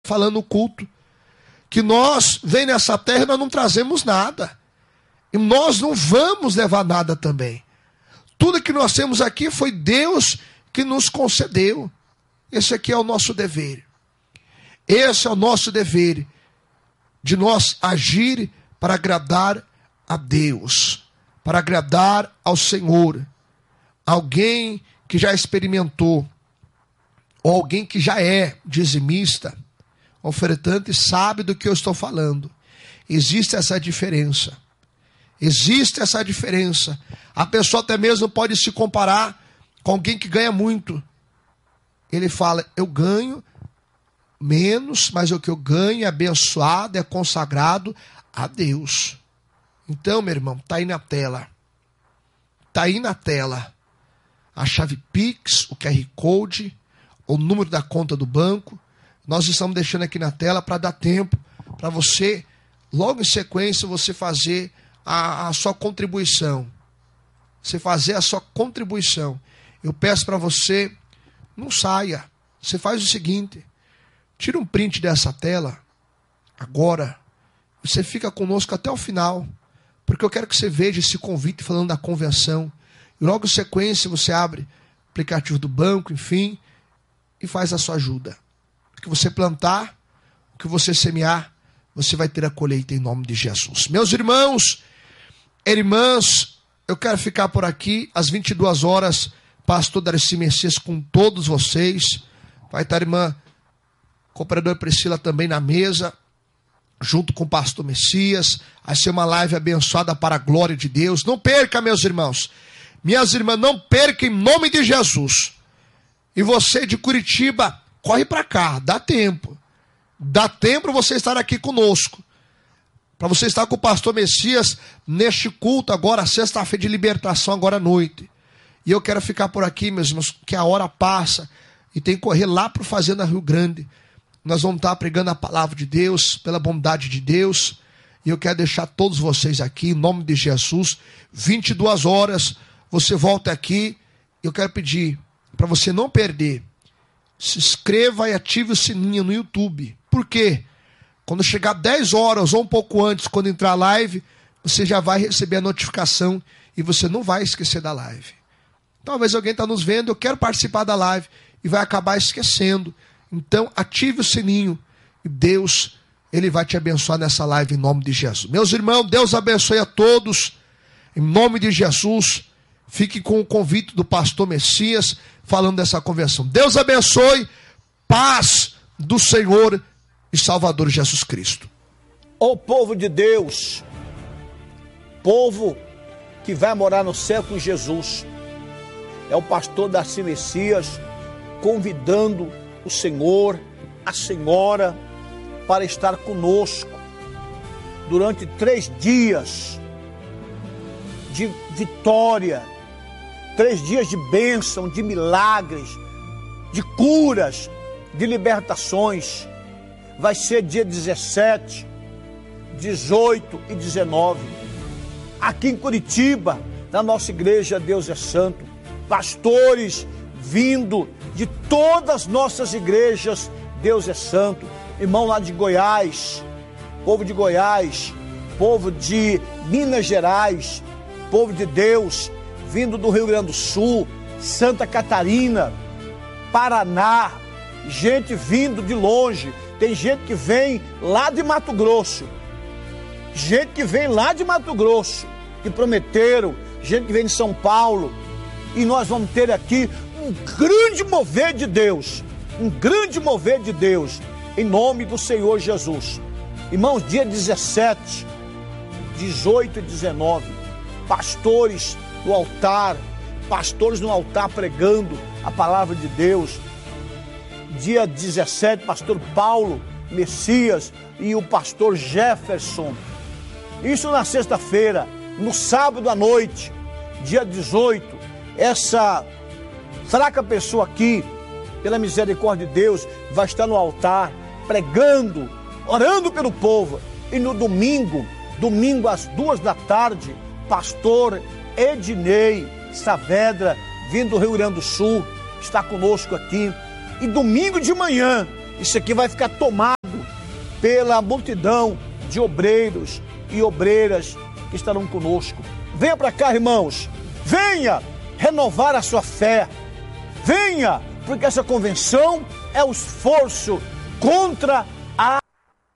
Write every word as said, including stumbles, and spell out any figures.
falando no culto, que nós, vem nessa terra, nós não trazemos nada. E nós não vamos levar nada também. Tudo que nós temos aqui foi Deus que nos concedeu. Esse aqui é o nosso dever. Esse é o nosso dever, de nós agir para agradar a Deus, para agradar ao Senhor. Alguém que já experimentou, ou alguém que já é dizimista, ofertante, sabe do que eu estou falando. Existe essa diferença. Existe essa diferença. A pessoa até mesmo pode se comparar com alguém que ganha muito. Ele fala, eu ganho menos, mas o que eu ganho é abençoado, é consagrado a Deus. Então, meu irmão, está aí na tela. Está aí na tela. A chave Pix, o Q R Code, o número da conta do banco. Nós estamos deixando aqui na tela para dar tempo para você, logo em sequência, você fazer a, a sua contribuição. Você fazer a sua contribuição. Eu peço para você, não saia. Você faz o seguinte, tira um print dessa tela, agora. Você fica conosco até o final, porque eu quero que você veja esse convite falando da convenção. E logo em sequência você abre o aplicativo do banco, enfim, e faz a sua ajuda. O que você plantar, o que você semear, você vai ter a colheita em nome de Jesus. Meus irmãos, irmãs, eu quero ficar por aqui às vinte e duas horas, pastor Darcy Messias com todos vocês. Vai estar a irmã cooperadora Priscila também na mesa, junto com o pastor Messias. Vai ser uma live abençoada para a glória de Deus. Não perca, meus irmãos. Minhas irmãs, não perca em nome de Jesus. E você de Curitiba, corre para cá, dá tempo. Dá tempo você estar aqui conosco. Para você estar com o pastor Messias neste culto agora, sexta-feira de libertação, agora à noite. E eu quero ficar por aqui, meus irmãos, que a hora passa e tem que correr lá para o Fazenda Rio Grande. Nós vamos estar pregando a palavra de Deus, pela bondade de Deus. E eu quero deixar todos vocês aqui, em nome de Jesus, vinte e duas horas, você volta aqui. Eu quero pedir para você não perder. Se inscreva e ative o sininho no YouTube. Por quê? Quando chegar dez horas ou um pouco antes, quando entrar a live, você já vai receber a notificação e você não vai esquecer da live. Talvez alguém está nos vendo, eu quero participar da live e vai acabar esquecendo. Então, ative o sininho e Deus, Ele vai te abençoar nessa live em nome de Jesus. Meus irmãos, Deus abençoe a todos. Em nome de Jesus, fique com o convite do pastor Messias falando dessa convenção. Deus abençoe, paz do Senhor e Salvador Jesus Cristo. Ó povo de Deus, povo que vai morar no céu com Jesus, é o pastor Darcy Messias convidando o Senhor, a Senhora, para estar conosco durante três dias de vitória, três dias de bênção, de milagres, de curas, de libertações. Vai ser dia dezessete, dezoito e dezenove, aqui em Curitiba, na nossa igreja Deus é Santo. Pastores vindo de todas as nossas igrejas, Deus é Santo. Irmão lá de Goiás, povo de Goiás, povo de Minas Gerais, povo de Deus, vindo do Rio Grande do Sul, Santa Catarina, Paraná, gente vindo de longe. Tem gente que vem lá de Mato Grosso, gente que vem lá de Mato Grosso, que prometeram, gente que vem de São Paulo. E nós vamos ter aqui um grande mover de Deus, um grande mover de Deus, em nome do Senhor Jesus. Irmãos, dia dezessete, dezoito e dezenove, pastores no altar, pastores no altar pregando a palavra de Deus. Dia dezessete, pastor Paulo Messias e o pastor Jefferson. Isso na sexta-feira. No sábado à noite, dia dezoito, essa fraca pessoa aqui, pela misericórdia de Deus, vai estar no altar, pregando, orando pelo povo. E no domingo, domingo às duas da tarde, pastor Ednei Saavedra, vindo do Rio Grande do Sul, está conosco aqui. E domingo de manhã, isso aqui vai ficar tomado pela multidão de obreiros e obreiras que estarão conosco. Venha para cá, irmãos. Venha renovar a sua fé. Venha, porque essa convenção é o esforço contra